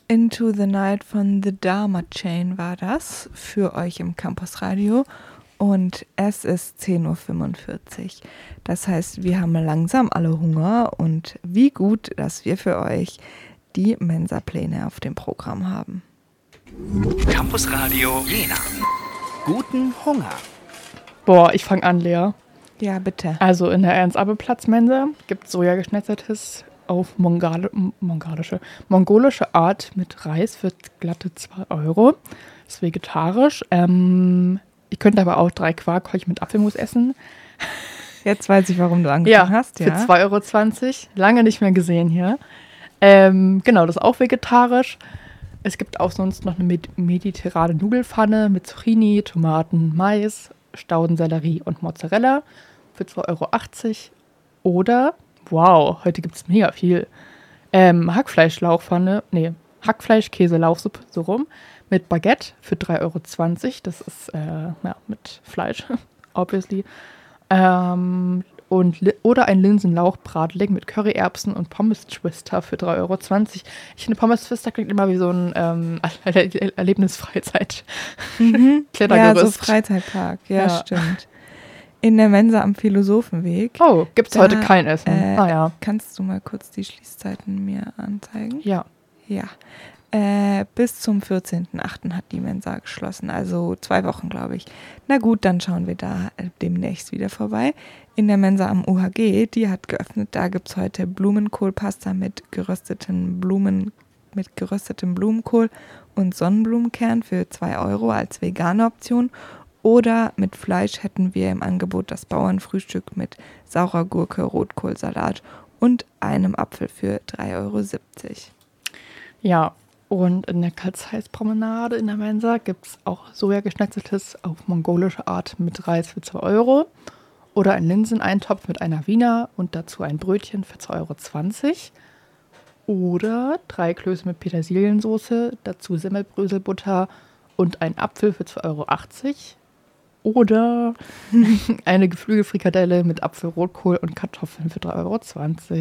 Into the Night von The Dharma Chain war das für euch im Campus Radio und es ist 10.45 Uhr. Das heißt, wir haben langsam alle Hunger und wie gut, dass wir für euch die Mensa-Pläne auf dem Programm haben. Campus Radio Jena. Guten Hunger. Boah, ich fange an, Lea. Ja, bitte. Also in der Ernst-Abbe-Platz-Mensa gibt es Sojageschnetzeltes auf mongolische Art mit Reis für glatte 2 Euro. Ist vegetarisch. Ich könnte aber auch 3 Quarkkeule mit Apfelmus essen. Jetzt weiß ich, warum du angefangen hast. Ja, für 2,20 Euro. Lange nicht mehr gesehen hier. Genau, das ist auch vegetarisch. Es gibt auch sonst noch eine mediterrane Nudelpfanne mit Zucchini, Tomaten, Mais, Staudensellerie und Mozzarella für 2,80 Euro. Oder, wow, heute gibt es mega viel, Hackfleisch-Käse-Lauchsuppe, so rum, mit Baguette für 3,20 Euro. Das ist mit Fleisch, obviously. Oder ein Linsenlauchbratling mit Curryerbsen und Pommes-Twister für 3,20 Euro. Ich finde, Pommes-Twister klingt immer wie so ein Erlebnisfreizeit. Klettergerüst. Ja, so Freizeitpark, ja, stimmt. In der Mensa am Philosophenweg. Oh, gibt es heute kein Essen? Kannst du mal kurz die Schließzeiten mir anzeigen? Ja. Ja. Bis zum 14.08. hat die Mensa geschlossen, also 2 Wochen, glaube ich. Na gut, dann schauen wir da demnächst wieder vorbei. In der Mensa am UHG, die hat geöffnet, da gibt es heute Blumenkohlpasta mit geröstetem Blumenkohl und Sonnenblumenkern für 2 Euro als vegane Option. Oder mit Fleisch hätten wir im Angebot das Bauernfrühstück mit saurer Gurke, Rotkohlsalat und einem Apfel für 3,70 Euro. Ja, und in der Karl-Zeiss-Promenade in der Mensa gibt es auch Sojageschnetzeltes auf mongolische Art mit Reis für 2 Euro. Oder ein Linseneintopf mit einer Wiener und dazu ein Brötchen für 2,20 Euro. Oder 3 Klöße mit Petersiliensoße, dazu Semmelbröselbutter und ein Apfel für 2,80 Euro. Oder eine Geflügelfrikadelle mit Apfel, Rotkohl und Kartoffeln für 3,20 Euro.